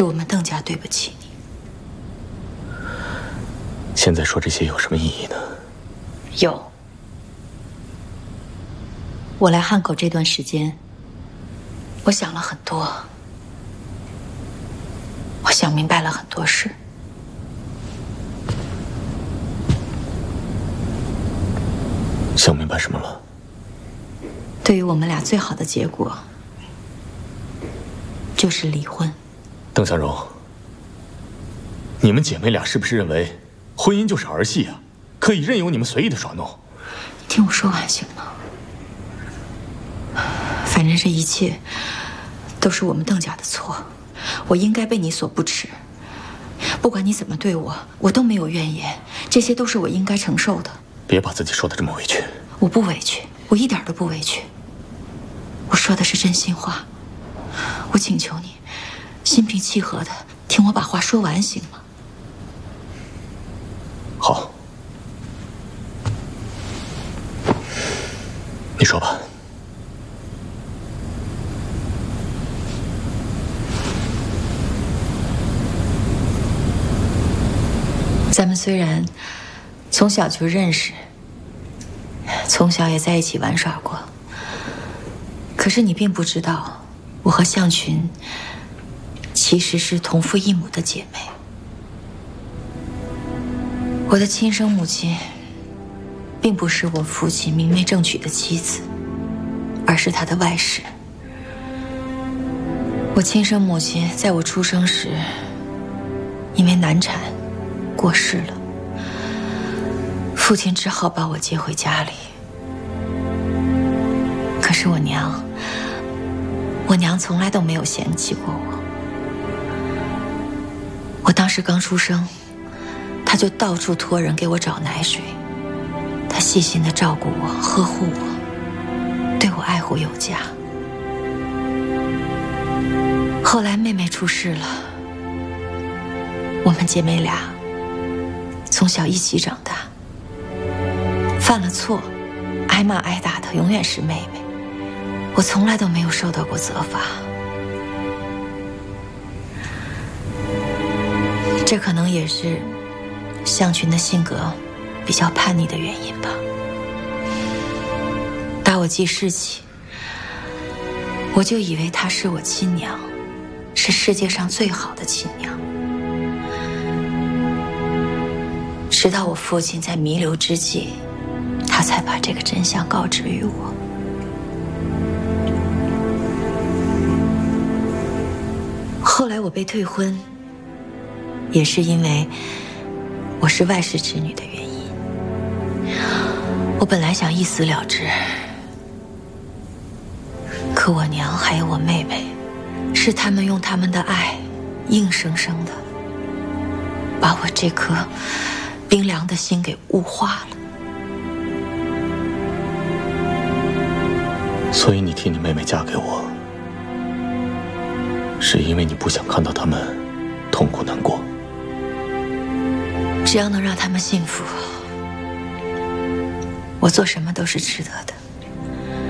是我们邓家对不起你。 现在说这些有什么意义呢？ 有。我来汉口这段时间，我想了很多，我想明白了很多事。 想明白什么了？ 对于我们俩最好的结果，就是离婚。 邓香荣，你们姐妹俩是不是认为婚姻就是儿戏啊？可以任由你们随意的耍弄？ 你听我说完行吗？反正这一切都是我们邓家的错，我应该被你所不齿。不管你怎么对我，我都没有怨言，这些都是我应该承受的。 别把自己说得这么委屈。 我不委屈，我一点都不委屈。我说的是真心话，我请求你，心平气和的听我把话说完，行吗？ 好，你说吧。 咱们虽然从小就认识，从小也在一起玩耍过，可是你并不知道，我和向群其实是同父异母的姐妹。我的亲生母亲并不是我父亲明媒正娶的妻子，而是他的外室。我亲生母亲在我出生时因为难产过世了，父亲只好把我接回家里。可是我娘从来都没有嫌弃过我。我当时刚出生，她就到处托人给我找奶水，她细心地照顾我，呵护我，对我爱护有加。后来妹妹出事了，我们姐妹俩从小一起长大，犯了错，挨骂挨打的永远是妹妹，我从来都没有受到过责罚。这可能也是向群的性格比较叛逆的原因吧。打我记事起，我就以为她是我亲娘，是世界上最好的亲娘。直到我父亲在弥留之际，他才把这个真相告知于我。后来我被退婚，也是因为我是外室之女的原因。我本来想一死了之，可我娘还有我妹妹，是他们用他们的爱，硬生生的把我这颗冰凉的心给雾化了。 所以你替你妹妹嫁给我，是因为你不想看到他们痛苦难过。 只要能让他们幸福，我做什么都是值得的。